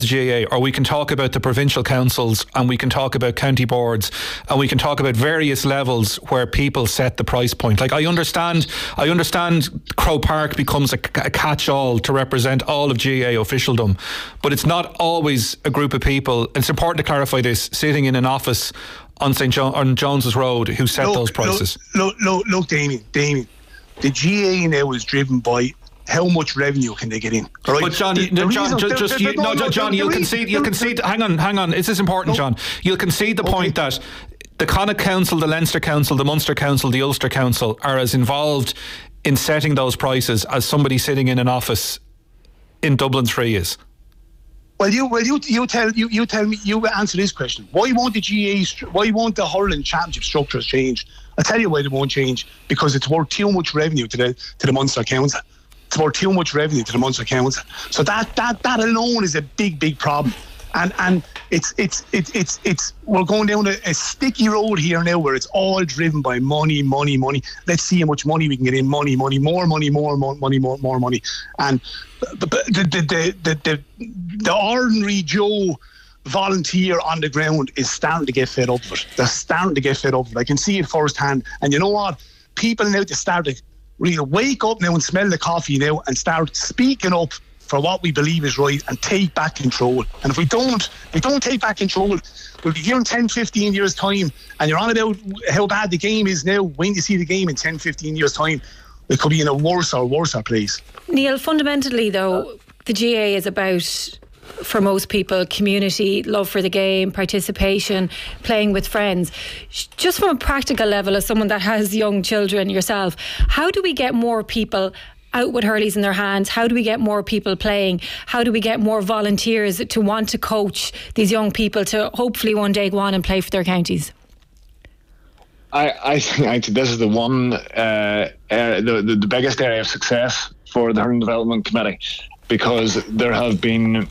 the GAA, or we can talk about the provincial councils, and we can talk about county boards, and we can talk about various levels where people set the price point. Like, I understand Croke Park becomes a catch-all to represent all of GAA officialdom, but it's not always a group of people. It's important to clarify this, sitting in an office on on Jones's Road who set those prices. Look, Damien, the GAA now is driven by how much revenue can they get in? Right? But John, John, you'll concede. Hang on. This is important, John. You'll concede the point that the Connacht Council, the Leinster Council, the Munster Council, the Ulster Council are as involved in setting those prices as somebody sitting in an office in Dublin 3 is. Well, you tell me. You answer this question. Why won't the hurling championship structures change? I'll tell you why they won't change. Because it's worth too much revenue to the Munster Council. It's worth too much revenue to the Munster Council. So that alone is a big problem. And it's we're going down a sticky road here now where it's all driven by money. Let's see how much money we can get in. Money, more money. And the ordinary Joe volunteer on the ground is starting to get fed up with it. They're starting to get fed up with it. I can see it firsthand. And you know what? People now to start to really wake up now and smell the coffee now and start speaking up for what we believe is right and take back control. And if we don't take back control, we'll be here in 10, 15 years' time, and you're on about how bad the game is now. When you see the game in 10, 15 years' time, it could be in a worse place. Neil, fundamentally though, the GAA is about, for most people, community, love for the game, participation, playing with friends. Just from a practical level, as someone that has young children yourself, how do we get more people out with hurleys in their hands? How do we get more people playing? How do we get more volunteers to want to coach these young people to hopefully one day go on and play for their counties? I think this is the one the biggest area of success for the Hurling Development Committee, because there have been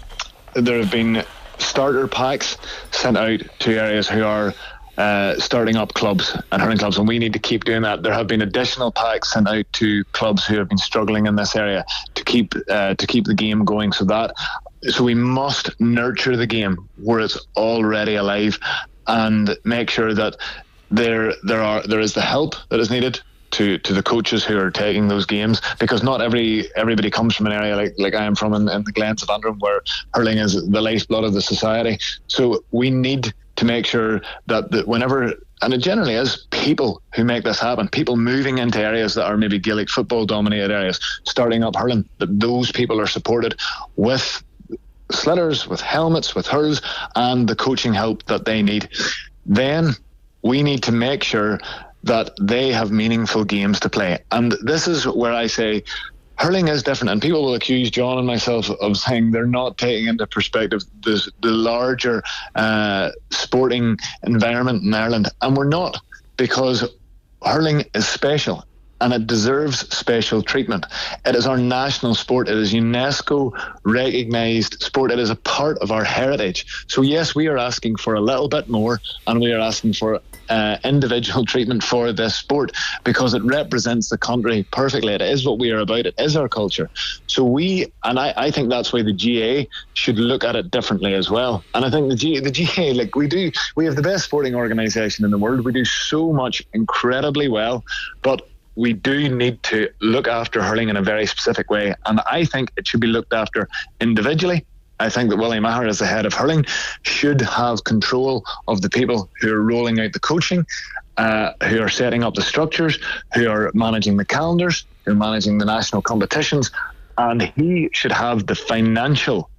starter packs sent out to areas who are starting up clubs and hurling clubs, and we need to keep doing that. There have been additional packs sent out to clubs who have been struggling in this area to keep the game going. So we must nurture the game where it's already alive, and make sure that there is the help that is needed to the coaches who are taking those games, because not everybody comes from an area like I am from in the Glens of Antrim, where hurling is the lifeblood of the society. So we need to make sure that whenever, and it generally is people who make this happen, people moving into areas that are maybe Gaelic football dominated areas, starting up hurling, that those people are supported with slitters, with helmets, with hurls, and the coaching help that they need. Then we need to make sure that they have meaningful games to play. And this is where I say hurling is different, and people will accuse John and myself of saying they're not taking into perspective the larger sporting environment in Ireland, and we're not, because hurling is special and it deserves special treatment. It is our national sport. It is UNESCO recognised sport. It is a part of our heritage. So yes, we are asking for a little bit more, and we are asking for individual treatment for this sport, because it represents the country perfectly. It is what we are about. It is our culture. So I think that's why the GAA should look at it differently as well. And I think the GAA, like we have the best sporting organisation in the world. We do so much incredibly well, but we do need to look after hurling in a very specific way, and I think it should be looked after individually. I think that Willie Maher, as the head of hurling, should have control of the people who are rolling out the coaching, who are setting up the structures, who are managing the calendars, who are managing the national competitions, and he should have the financial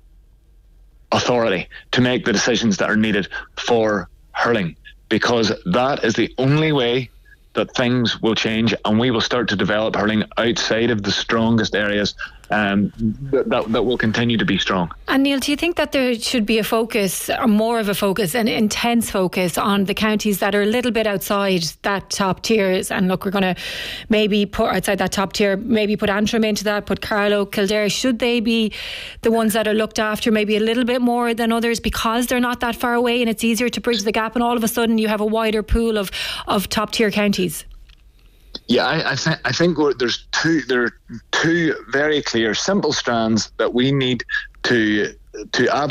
authority to make the decisions that are needed for hurling, because that is the only way that things will change, and we will start to develop hurling outside of the strongest areas that will continue to be strong. And Neil, do you think that there should be a focus, or more of a focus, an intense focus on the counties that are a little bit outside that top tiers? And look, we're going to maybe put outside that top tier, maybe put Antrim into that, put Carlow, Kildare. Should they be the ones that are looked after maybe a little bit more than others, because they're not that far away and it's easier to bridge the gap, and all of a sudden you have a wider pool of top tier counties? Yeah, I think there are two very clear, simple strands that we need to to